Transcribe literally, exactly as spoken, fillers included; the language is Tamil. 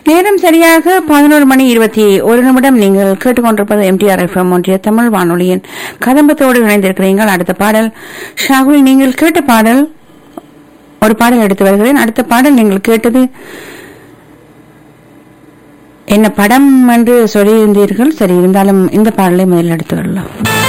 நேரம் சரியாக பதினோரு மணி இருபத்தி ஒரு நிமிடம். நீங்கள் கேட்டுக்கொண்டிருப்பது எம்டிஆர் எஃப்எம் ஒன்றிய தமிழ் வானொலியின் கதம்பத்தோடு இணைந்திருக்கிறீர்கள். அடுத்த பாடல் ஷாகுல், நீங்கள் கேட்ட பாடல் ஒரு பாடல் எடுத்து வருகிறேன். அடுத்த பாடல் நீங்கள் கேட்டது என்ன படம் என்று சொல்லியிருந்தீர்கள். சரி, இருந்தாலும் இந்த பாடலை முதலில் எடுத்து வரலாம்.